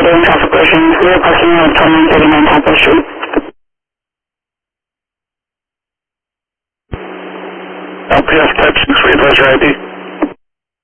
in traffic collisions. We are parking on 2939 Temple Street. LPS type 6, advise your ID.